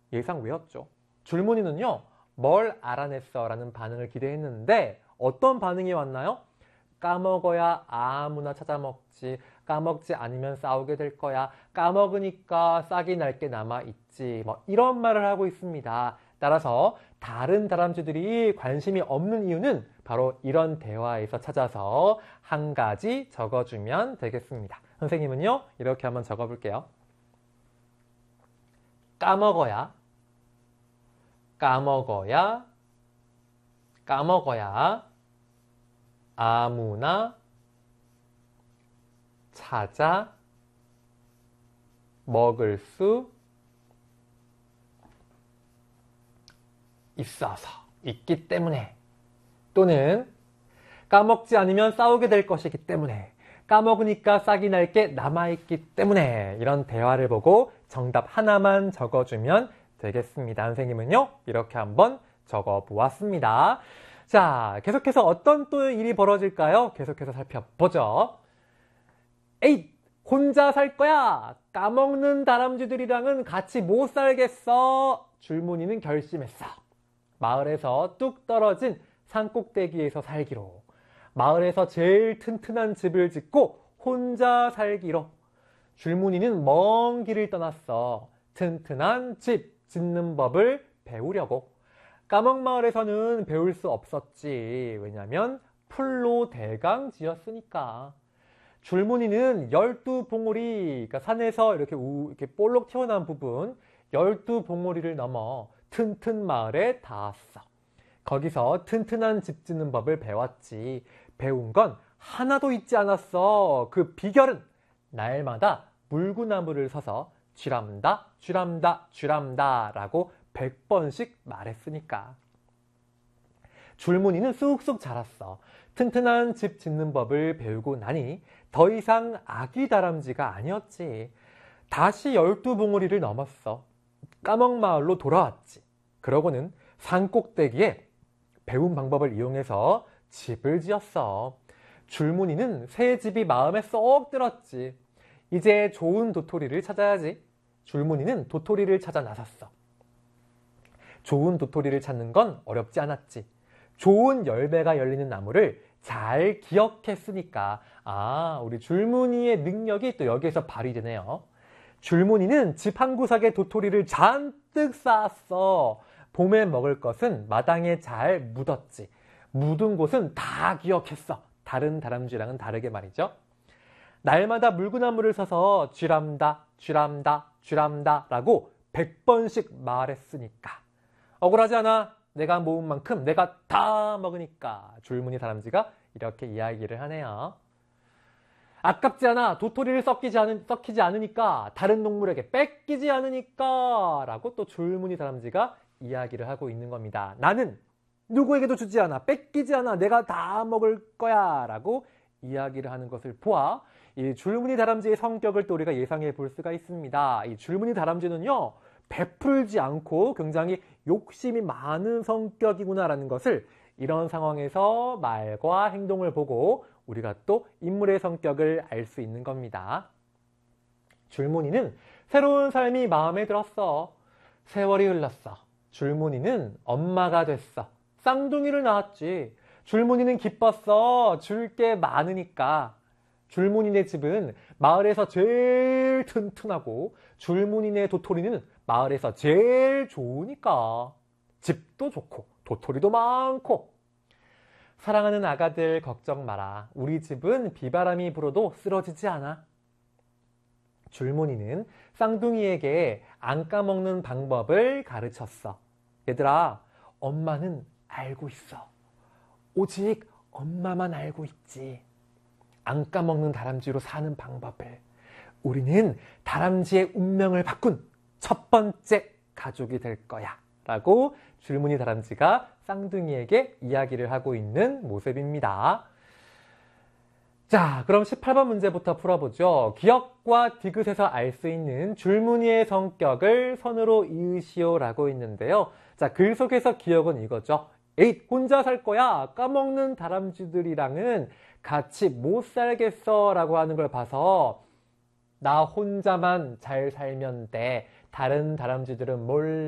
예상 외웠죠. 줄무늬는요, 뭘 알아냈어? 라는 반응을 기대했는데 어떤 반응이 왔나요? 까먹어야 아무나 찾아먹지. 까먹지 않으면 싸우게 될 거야. 까먹으니까 싹이 날게 남아있지. 뭐 이런 말을 하고 있습니다. 따라서 다른 다람쥐들이 관심이 없는 이유는 바로 이런 대화에서 찾아서 한 가지 적어주면 되겠습니다. 선생님은요, 이렇게 한번 적어볼게요. 까먹어야 아무나 찾아 먹을 수 있기 때문에, 또는 까먹지 않으면 싸우게 될 것이기 때문에, 까먹으니까 싹이 날 게 남아있기 때문에, 이런 대화를 보고 정답 하나만 적어주면 되겠습니다. 선생님은요, 이렇게 한번 적어보았습니다. 자, 계속해서 어떤 또 일이 벌어질까요? 계속해서 살펴보죠. 8. 혼자 살 거야. 까먹는 다람쥐들이랑은 같이 못 살겠어. 줄무늬는 결심했어. 마을에서 뚝 떨어진 산꼭대기에서 살기로. 마을에서 제일 튼튼한 집을 짓고 혼자 살기로. 줄무늬는 먼 길을 떠났어. 튼튼한 집 짓는 법을 배우려고. 까먹마을에서는 배울 수 없었지. 왜냐면 풀로 대강 지었으니까. 줄무늬는 12봉우리, 그러니까 산에서 이렇게 볼록 튀어나온 부분 12봉우리를 넘어 튼튼 마을에 닿았어. 거기서 튼튼한 집 짓는 법을 배웠지. 배운 건 하나도 잊지 않았어. 그 비결은 날마다 물구나무를 서서 쥐람다 쥐람다 쥐람다 라고 100번씩 말했으니까. 줄무늬는 쑥쑥 자랐어. 튼튼한 집 짓는 법을 배우고 나니 더 이상 아기 다람쥐가 아니었지. 다시 12봉우리를 넘었어. 까먹마을로 돌아왔지. 그러고는 산꼭대기에 배운 방법을 이용해서 집을 지었어. 줄무늬는 새 집이 마음에 쏙 들었지. 이제 좋은 도토리를 찾아야지. 줄무늬는 도토리를 찾아 나섰어. 좋은 도토리를 찾는 건 어렵지 않았지. 좋은 열매가 열리는 나무를 잘 기억했으니까. 우리 줄무늬의 능력이 또 여기에서 발휘되네요. 줄무늬는 집 한 구석에 도토리를 잔뜩 쌓았어. 봄에 먹을 것은 마당에 잘 묻었지. 묻은 곳은 다 기억했어. 다른 다람쥐랑은 다르게 말이죠. 날마다 물구나무를 서서 쥐람다 쥐람다 쥐람다 라고 100번씩 말했으니까. 억울하지 않아? 내가 모은 만큼 내가 다 먹으니까. 줄무늬 다람쥐가 이렇게 이야기를 하네요. 아깝지 않아? 도토리를 썩히지 않으니까, 다른 동물에게 뺏기지 않으니까 라고 또 줄무늬 다람쥐가 이야기를 하고 있는 겁니다. 나는 누구에게도 주지 않아. 뺏기지 않아. 내가 다 먹을 거야 라고 이야기를 하는 것을 보아 이 줄무늬 다람쥐의 성격을 또 우리가 예상해 볼 수가 있습니다. 이 줄무늬 다람쥐는요, 베풀지 않고 굉장히 욕심이 많은 성격이구나라는 것을 이런 상황에서 말과 행동을 보고 우리가 또 인물의 성격을 알 수 있는 겁니다. 줄무늬는 새로운 삶이 마음에 들었어. 세월이 흘렀어. 줄무늬는 엄마가 됐어. 쌍둥이를 낳았지. 줄무늬는 기뻤어. 줄 게 많으니까. 줄무늬네 집은 마을에서 제일 튼튼하고 줄무늬네 도토리는 마을에서 제일 좋으니까. 집도 좋고 도토리도 많고. 사랑하는 아가들 걱정 마라. 우리 집은 비바람이 불어도 쓰러지지 않아. 줄무늬는 쌍둥이에게 안 까먹는 방법을 가르쳤어. 얘들아, 엄마는 알고 있어. 오직 엄마만 알고 있지. 안 까먹는 다람쥐로 사는 방법을. 우리는 다람쥐의 운명을 바꾼 첫 번째 가족이 될 거야 라고 줄무늬 다람쥐가 쌍둥이에게 이야기를 하고 있는 모습입니다. 자, 그럼 18번 문제부터 풀어보죠. 기억과 디귿에서 알 수 있는 줄무늬의 성격을 선으로 이으시오 라고 있는데요. 자, 글 속에서 기억은 이거죠. 에잇, 혼자 살 거야. 까먹는 다람쥐들이랑은 같이 못 살겠어 라고 하는 걸 봐서 나 혼자만 잘 살면 돼. 다른 다람쥐들은 몰라.